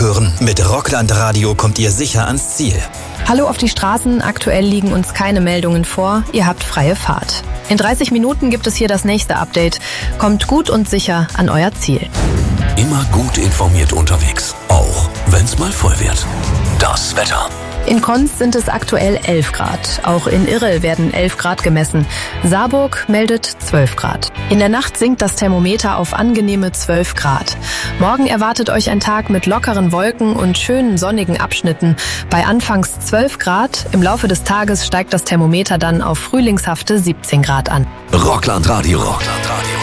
hören. Mit Rockland Radio kommt ihr sicher ans Ziel. Hallo auf die Straßen, aktuell liegen uns keine Meldungen vor, ihr habt freie Fahrt. In 30 Minuten gibt es hier das nächste Update. Kommt gut und sicher an euer Ziel. Immer gut informiert unterwegs, auch wenn's mal voll wird. Das Wetter. In Konz sind es aktuell 11 Grad. Auch in Irrel werden 11 Grad gemessen. Saarburg meldet 12 Grad. In der Nacht sinkt das Thermometer auf angenehme 12 Grad. Morgen erwartet euch ein Tag mit lockeren Wolken und schönen sonnigen Abschnitten. Bei anfangs 12 Grad, im Laufe des Tages steigt das Thermometer dann auf frühlingshafte 17 Grad an. Rockland Radio. Rockland Radio.